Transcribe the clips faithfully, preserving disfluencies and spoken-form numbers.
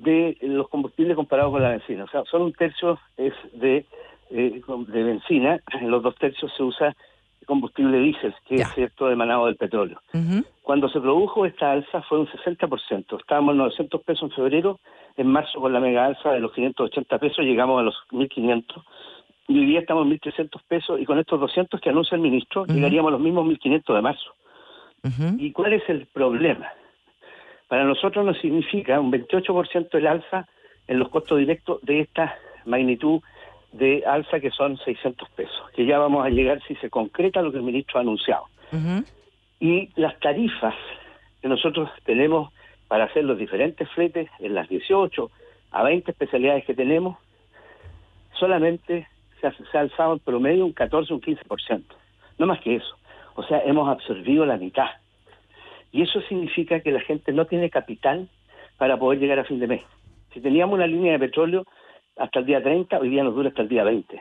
de los combustibles comparados con la benzina. O sea, solo un tercio es de, eh, de benzina, en los dos tercios se usa combustible diésel, que Ya. es cierto emanado del petróleo. Uh-huh. Cuando se produjo esta alza fue un sesenta por ciento. Estábamos en novecientos pesos en febrero, en marzo con la mega alza de los quinientos ochenta pesos llegamos a los mil quinientos, y hoy día estamos en mil trescientos pesos, y con estos doscientos que anuncia el ministro, uh-huh, llegaríamos a los mismos mil quinientos de marzo. Uh-huh. ¿Y cuál es el problema? Para nosotros nos significa un veintiocho por ciento el alza en los costos directos de esta magnitud de alza, que son seiscientos pesos, que ya vamos a llegar si se concreta lo que el ministro ha anunciado. Uh-huh. Y las tarifas que nosotros tenemos para hacer los diferentes fletes en las dieciocho a veinte especialidades que tenemos, solamente se ha, se ha alzado en promedio un catorce, un quince por ciento. No más que eso. O sea, hemos absorbido la mitad. Y eso significa que la gente no tiene capital para poder llegar a fin de mes. Si teníamos una línea de petróleo hasta el día treinta, hoy día nos dura hasta el día veinte.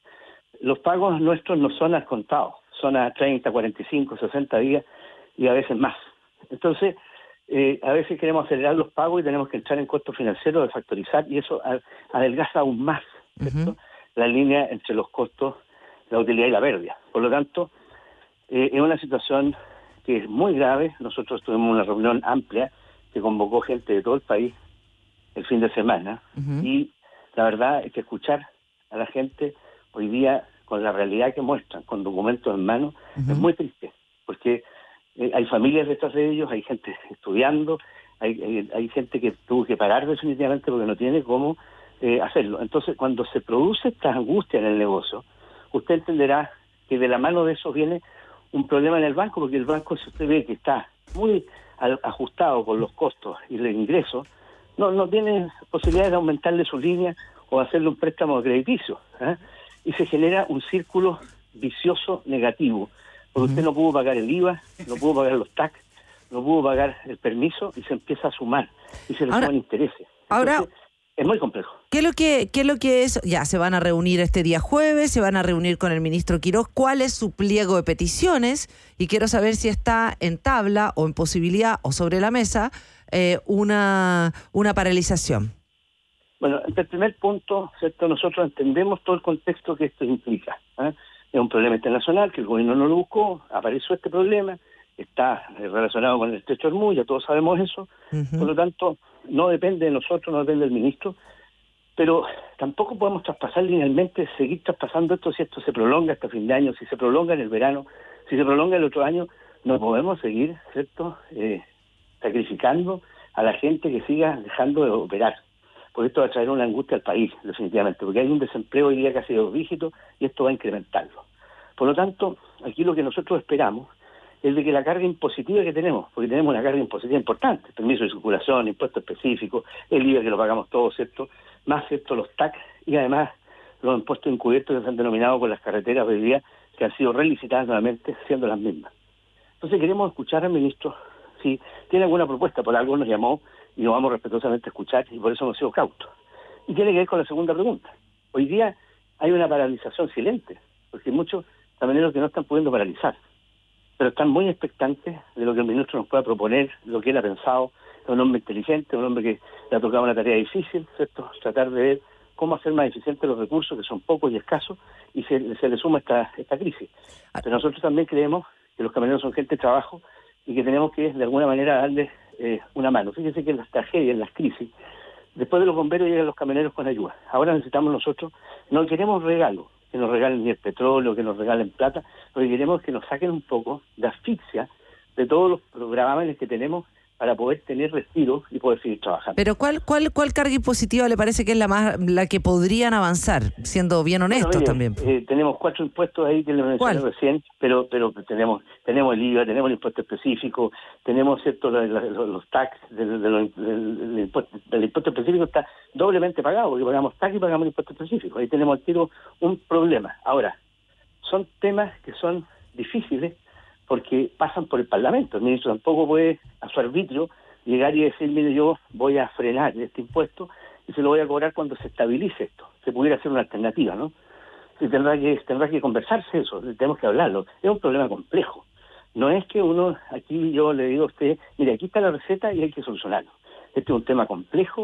Los pagos nuestros no son al contado, son a treinta, cuarenta y cinco, sesenta días y a veces más. Entonces, eh, a veces queremos acelerar los pagos y tenemos que entrar en costos financieros de factorizar, y eso adelgaza aún más, ¿cierto? Uh-huh, la línea entre los costos, la utilidad y la pérdida. Por lo tanto, eh, es una situación que es muy grave. Nosotros tuvimos una reunión amplia que convocó gente de todo el país el fin de semana, uh-huh, y la verdad es que escuchar a la gente hoy día con la realidad que muestran, con documentos en mano, uh-huh, es muy triste, porque eh, hay familias detrás de ellos, hay gente estudiando, hay, hay, hay gente que tuvo que parar definitivamente porque no tiene cómo eh, hacerlo. Entonces, cuando se produce esta angustia en el negocio, usted entenderá que de la mano de eso viene un problema en el banco, porque el banco, si usted ve que está muy ajustado con los costos y los ingresos, no no tiene posibilidades de aumentarle su línea o hacerle un préstamo crediticio, ¿eh? Y se genera un círculo vicioso negativo, porque uh-huh, usted no pudo pagar el I V A, no pudo pagar los T A C, no pudo pagar el permiso, y se empieza a sumar, y se le ahora, suman intereses. Entonces, ahora, es muy complejo. ¿Qué es lo que, qué es lo que es? Ya, se van a reunir este día jueves, se van a reunir con el ministro Quiroz. ¿Cuál es su pliego de peticiones? Y quiero saber si está en tabla o en posibilidad o sobre la mesa eh, una, una paralización. Bueno, en el primer punto, ¿cierto? Nosotros entendemos todo el contexto que esto implica, ¿eh? Es un problema internacional que el gobierno no lo buscó, apareció este problema, está relacionado con el estrecho de Hormuz, ya todos sabemos eso. Uh-huh. Por lo tanto, no depende de nosotros, no depende del ministro, pero tampoco podemos traspasar linealmente, seguir traspasando esto si esto se prolonga hasta fin de año, si se prolonga en el verano, si se prolonga el otro año. No podemos seguir, ¿cierto?, eh, sacrificando a la gente que siga dejando de operar, porque esto va a traer una angustia al país, definitivamente, porque hay un desempleo hoy día casi de dos dígitos y esto va a incrementarlo. Por lo tanto, aquí lo que nosotros esperamos es de que la carga impositiva que tenemos, porque tenemos una carga impositiva importante, permiso de circulación, impuestos específicos, el I V A que lo pagamos todos, ¿cierto?, más, ¿cierto?, los T A C, y además los impuestos encubiertos que se han denominado con las carreteras hoy día, que han sido relicitadas nuevamente, siendo las mismas. Entonces queremos escuchar al ministro, si tiene alguna propuesta, por algo nos llamó, y lo vamos respetuosamente a escuchar, y por eso hemos sido cautos. Y tiene que ver con la segunda pregunta. Hoy día hay una paralización silente, porque hay muchos camioneros que no están pudiendo paralizar, pero están muy expectantes de lo que el ministro nos pueda proponer, lo que él ha pensado. Es un hombre inteligente, un hombre que le ha tocado una tarea difícil, ¿cierto?, tratar de ver cómo hacer más eficientes los recursos, que son pocos y escasos, y se, se le suma esta, esta crisis. Pero nosotros también creemos que los camioneros son gente de trabajo y que tenemos que, de alguna manera, darles eh, una mano. Fíjense que en las tragedias, en las crisis, después de los bomberos llegan los camioneros con ayuda. Ahora necesitamos nosotros, no queremos regalos, que nos regalen ni el petróleo, que nos regalen plata, lo que queremos es que nos saquen un poco de asfixia de todos los programas que tenemos para poder tener respiro y poder seguir trabajando. Pero ¿cuál cuál cuál carga impositiva le parece que es la más la que podrían avanzar, siendo bien honestos? Bueno, mire, también? Eh, tenemos cuatro impuestos ahí que les mencioné recién, pero pero tenemos tenemos el I V A, tenemos el impuesto específico, tenemos cierto los, los, los T A C del, del, del, del, impuesto, del impuesto específico está doblemente pagado, porque pagamos T A C y pagamos el impuesto específico. Ahí tenemos al tiro un problema. Ahora, son temas que son difíciles, porque pasan por el Parlamento. El ministro tampoco puede, a su arbitrio, llegar y decir, mire, yo voy a frenar este impuesto y se lo voy a cobrar cuando se estabilice esto. Se pudiera hacer una alternativa, ¿no? Y tendrá que, tendrá que conversarse eso, tenemos que hablarlo. Es un problema complejo. No es que uno, aquí yo le digo a usted, mire, aquí está la receta y hay que solucionarlo. Este es un tema complejo.